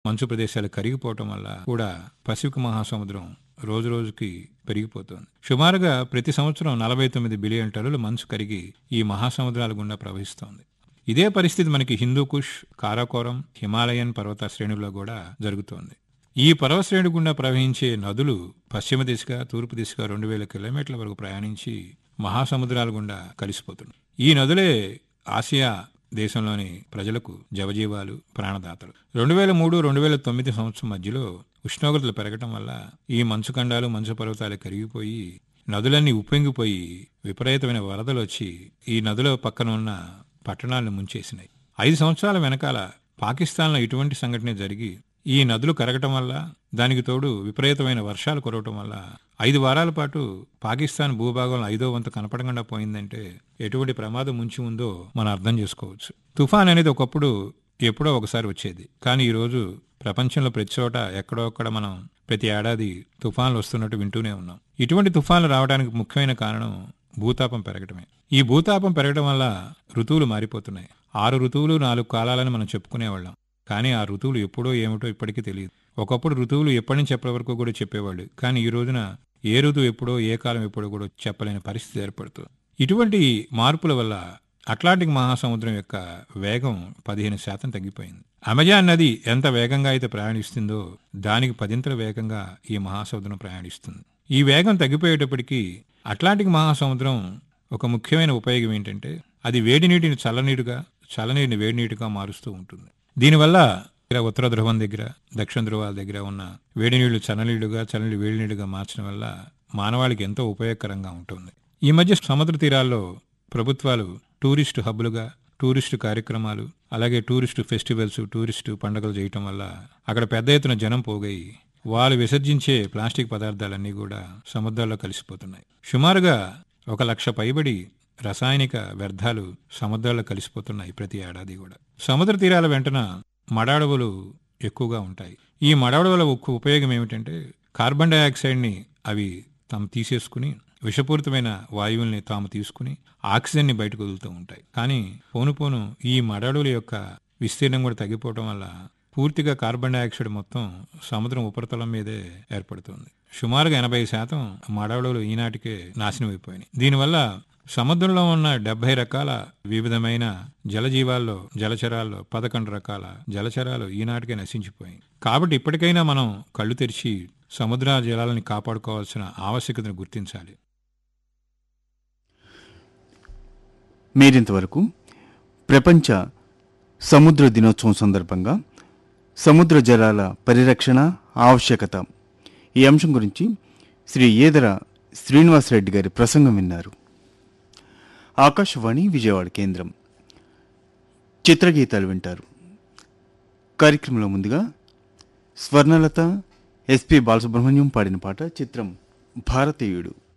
మంచు ప్రదేశాలు కరిగిపోవటం వల్ల కూడా పసిఫిక్ మహాసముద్రం రోజు రోజుకి పెరిగిపోతోంది. సుమారుగా ప్రతి సంవత్సరం 49 బిలియన్ టన్నుల మంచు కరిగి ఈ మహాసముద్రాల గుండా ప్రవహిస్తోంది. ఇదే పరిస్థితి మనకి హిందూకుష్, కారాకోరం, హిమాలయన్ పర్వత శ్రేణుల్లో కూడా జరుగుతోంది. ఈ పర్వత శ్రేణి గుండా ప్రవహించే నదులు పశ్చిమ దిశగా, తూర్పు దిశగా 2000 కిలోమీటర్ల వరకు ప్రయాణించి మహాసముద్రాల గుండా కలిసిపోతున్నాయి. ఈ నదులే ఆసియా దేశంలోని ప్రజలకు జవజీవాలు, ప్రాణదాతలు. 2003-2009 సంవత్సరం మధ్యలో ఉష్ణోగ్రతలు పెరగటం వల్ల ఈ మంచు ఖండాలు, మంచు పర్వతాలు కరిగిపోయి నదులన్నీ ఉప్పొంగిపోయి విపరీతమైన వరదలు వచ్చి ఈ నదుల పక్కన ఉన్న పట్టణాలను ముంచేసినాయి. 5 సంవత్సరాల వెనకాల పాకిస్తాన్లో ఇటువంటి సంఘటన జరిగి ఈ నదులు కరగటం వల్ల, దానికి తోడు విపరీతమైన వర్షాలు కురవటం వల్ల 5 వారాల పాటు పాకిస్తాన్ భూభాగంలో 5వ వంతు కనపడకుండా పోయిందంటే ఎటువంటి ప్రమాదం ముంచి ఉందో మనం అర్థం చేసుకోవచ్చు. తుఫాన్ అనేది ఒకప్పుడు ఎప్పుడో ఒకసారి వచ్చేది. కానీ ఈరోజు ప్రపంచంలో ప్రతి చోట ఎక్కడో ఒక్కడ మనం ప్రతి ఏడాది తుఫాన్లు వస్తున్నట్టు వింటూనే ఉన్నాం. ఇటువంటి తుఫాన్లు రావడానికి ముఖ్యమైన కారణం భూతాపం పెరగటమే. ఈ భూతాపం పెరగడం వల్ల ఋతువులు మారిపోతున్నాయి. 6 ఋతువులు 4 కాలాలని మనం చెప్పుకునేవాళ్ళం. కానీ ఆ ఋతువులు ఎప్పుడో ఏమిటో ఇప్పటికీ తెలియదు. ఒకప్పుడు ఋతువులు ఎప్పటి నుంచి ఎప్పటి వరకు కూడా చెప్పేవాళ్ళు. కానీ ఈ రోజున ఏ ఋతువు ఎప్పుడో, ఏ కాలం ఎప్పుడో కూడా చెప్పలేని పరిస్థితి ఏర్పడుతుంది. ఇటువంటి మార్పుల వల్ల అట్లాంటిక్ మహాసముద్రం యొక్క వేగం 15% తగ్గిపోయింది. అమెజాన్ నది ఎంత వేగంగా అయితే ప్రయాణిస్తుందో దానికి 10 వేగంగా ఈ మహాసముద్రం ప్రయాణిస్తుంది. ఈ వేగం తగ్గిపోయేటప్పటికీ అట్లాంటిక్ మహాసముద్రం ఒక ముఖ్యమైన ఉపయోగం ఏంటంటే అది వేడి నీటిని చల్లనీరుగా, చల్లనీటిని వేడి నీటిగా మారుస్తూ ఉంటుంది. దీనివల్ల ఉత్తర ధ్రువం దగ్గర, దక్షిణ ధ్రువాల దగ్గర ఉన్న వేడి నీళ్లు చల్లనీళ్లుగా, చల్లనీళ్ళు వేడి నీళ్లుగా మార్చడం వల్ల మానవాళికి ఎంతో ఉపయోగకరంగా ఉంటుంది. ఈ మధ్య సముద్ర తీరాల్లో ప్రభుత్వాలు టూరిస్టు హబ్బులుగా, టూరిస్టు కార్యక్రమాలు, అలాగే టూరిస్టు ఫెస్టివల్స్, టూరిస్టు పండుగలు చేయటం వల్ల అక్కడ పెద్ద ఎత్తున జనం పోగై వాళ్ళు విసర్జించే ప్లాస్టిక్ పదార్థాలన్నీ కూడా సముద్రాల్లో కలిసిపోతున్నాయి. సుమారుగా 1,00,000 పైబడి రసాయనిక వ్యర్థాలు సముద్రాల్లో కలిసిపోతున్నాయి ప్రతి ఏడాది కూడా. సముద్ర తీరాల వెంటన మడాడవులు ఎక్కువగా ఉంటాయి. ఈ మడాడవుల ఉపయోగం ఏమిటంటే కార్బన్ డైఆక్సైడ్ని అవి తాము తీసేసుకుని విషపూరితమైన వాయువుల్ని తాము తీసుకుని ఆక్సిజన్ని బయటకు వదులుతూ ఉంటాయి. కానీ పోను పోను ఈ మడాడవుల యొక్క విస్తీర్ణం కూడా తగ్గిపోవడం వల్ల పూర్తిగా కార్బన్ డైఆక్సైడ్ మొత్తం సముద్రం ఉపరితలం మీదే ఏర్పడుతుంది. సుమారుగా 80% మడాడవులు ఈనాటికే నాశనం అయిపోయినాయి. దీనివల్ల సముద్రంలో ఉన్న 70 రకాల వివిధమైన జలజీవాల్లో, జలచరాల్లో 11 రకాల జలచరాలు ఈనాటికే నశించిపోయాయి. కాబట్టి ఇప్పటికైనా మనం కళ్ళు తెరిచి సముద్ర జలాలని కాపాడుకోవాల్సిన ఆవశ్యకతను గుర్తించాలి. మీరింతవరకు ప్రపంచ సముద్ర దినోత్సవం సందర్భంగా సముద్ర జలాల పరిరక్షణ ఆవశ్యకత ఈ అంశం గురించి శ్రీ ఏదర శ్రీనివాసరెడ్డి గారి ప్రసంగం విన్నారు. ఆకాశవాణి విజయవాడ కేంద్రం. చిత్రగీతాలు వింటారు. కార్యక్రమంలో ముందుగా స్వర్ణలత, ఎస్పి బాలసుబ్రహ్మణ్యం పాడిన పాట. చిత్రం భారతీయుడు.